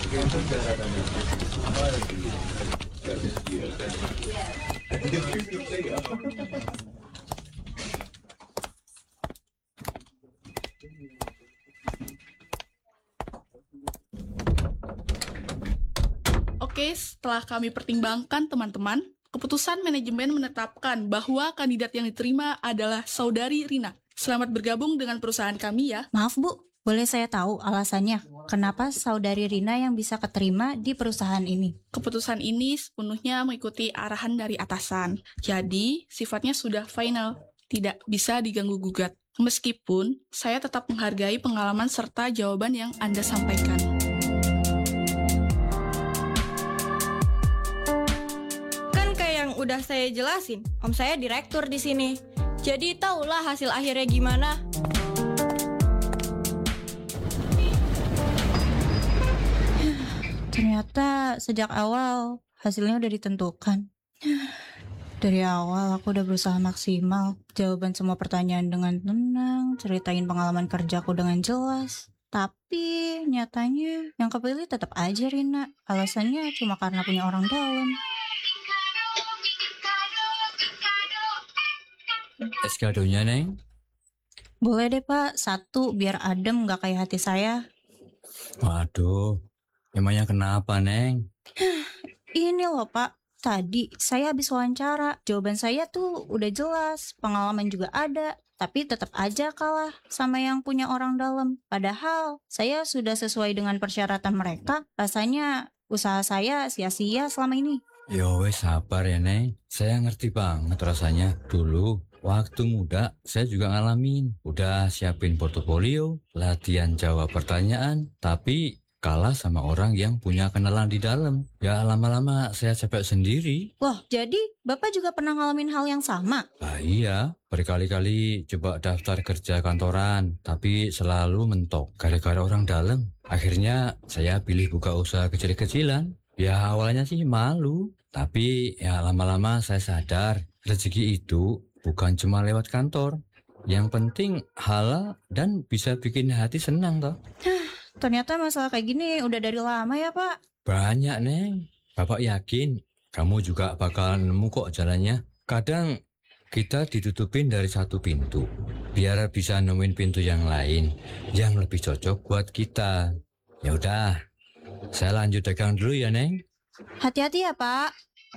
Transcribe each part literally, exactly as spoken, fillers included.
Oke, setelah kami pertimbangkan teman-teman, keputusan manajemen menetapkan bahwa kandidat yang diterima adalah Saudari Rina. Selamat bergabung dengan perusahaan kami ya. Maaf Bu, boleh saya tahu alasannya kenapa Saudari Rina yang bisa keterima di perusahaan ini? Keputusan ini sepenuhnya mengikuti arahan dari atasan. Jadi, sifatnya sudah final, tidak bisa diganggu-gugat. Meskipun, saya tetap menghargai pengalaman serta jawaban yang Anda sampaikan. Udah saya jelasin, om saya direktur di sini. Jadi tahulah hasil akhirnya gimana. Ternyata sejak awal hasilnya udah ditentukan. Dari awal aku udah berusaha maksimal, jawaban semua pertanyaan dengan tenang, ceritain pengalaman kerjaku dengan jelas. Tapi nyatanya yang kepilih tetap aja Rina. Alasannya cuma karena punya orang dalam. Es kadonya, Neng? Boleh deh Pak, satu biar adem gak kayak hati saya. Waduh, emangnya kenapa, Neng? Ini loh Pak, tadi saya habis wawancara. Jawaban saya tuh udah jelas, pengalaman juga ada. Tapi tetap aja kalah sama yang punya orang dalam. Padahal saya sudah sesuai dengan persyaratan mereka. Rasanya usaha saya sia-sia selama ini. Yo wes sabar ya, Neng. Saya ngerti banget rasanya. Dulu waktu muda, saya juga ngalamin. Udah siapin portofolio, latihan jawab pertanyaan, tapi kalah sama orang yang punya kenalan di dalam. Ya lama-lama saya capek sendiri. Wah, jadi Bapak juga pernah ngalamin hal yang sama? Ah iya, berkali-kali coba daftar kerja kantoran, tapi selalu mentok gara-gara orang dalam. Akhirnya saya pilih buka usaha kecil-kecilan. Ya awalnya sih malu, tapi ya lama-lama saya sadar rezeki itu bukan cuma lewat kantor. Yang penting halal dan bisa bikin hati senang toh. Ternyata masalah kayak gini udah dari lama ya Pak? Banyak Neng. Bapak yakin kamu juga bakal nemu kok jalannya. Kadang kita ditutupin dari satu pintu, biar bisa nemuin pintu yang lain yang lebih cocok buat kita. Ya udah, saya lanjut dagang dulu ya Neng. Hati-hati ya Pak.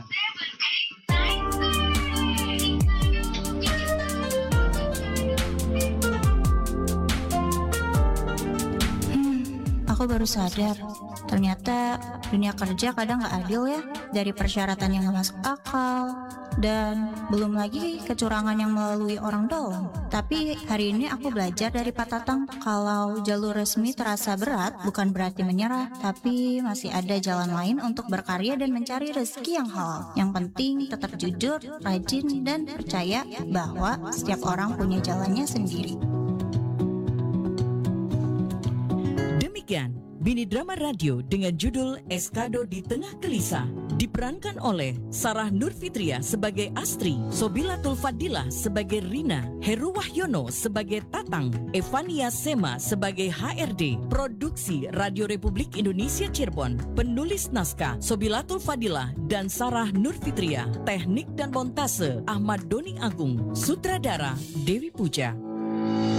Aku baru sadar, ternyata dunia kerja kadang gak adil ya. Dari persyaratan yang gak masuk akal, dan belum lagi kecurangan yang melalui orang dalam. Tapi hari ini aku belajar dari Pak Tatang, kalau jalur resmi terasa berat bukan berarti menyerah, tapi masih ada jalan lain untuk berkarya dan mencari rezeki yang halal. Yang penting tetap jujur, rajin, dan percaya bahwa setiap orang punya jalannya sendiri. Demikian mini drama radio dengan judul Eskado di Tengah Gelisah, diperankan oleh Sarah Nurfitria sebagai Astri, Sobilatul Fadilah sebagai Rina, Heru Wahyono sebagai Tatang, Evania Sema sebagai H R D. Produksi Radio Republik Indonesia Cirebon. Penulis naskah Sobilatul Fadilah dan Sarah Nurfitria. Teknik dan montase Ahmad Doni Agung. Sutradara Dewi Puja.